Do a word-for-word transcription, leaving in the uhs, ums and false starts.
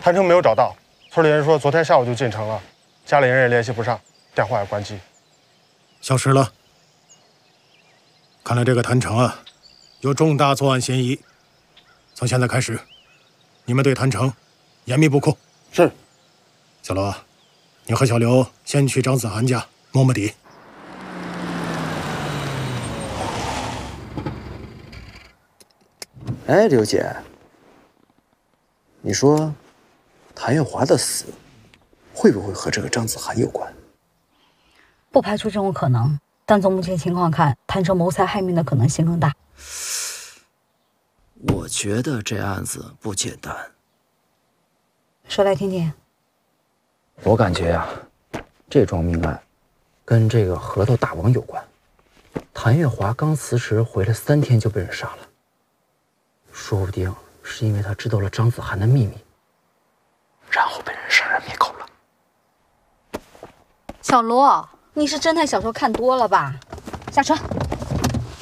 谭成没有找到，村里人说昨天下午就进城了，家里人也联系不上，电话也关机， 消失了。看来这个谭成啊，有重大作案嫌疑。从现在开始，你们对谭成严密布控。 是。 小罗，你和小刘先去张子涵家摸摸底。 哎，刘姐，你说谭月华的死会不会和这个张子涵有关？ 不排除这种可能，但从目前情况看，谭成谋财害命的可能性更大。 我觉得这案子不简单。 说来听听。 我感觉呀、啊，这桩命案跟这个核桃大王有关。谭月华刚辞职回来三天就被人杀了，说不定是因为他知道了张子涵的秘密，然后被人杀人灭口了。 小罗，你是侦探小说看多了吧？下车。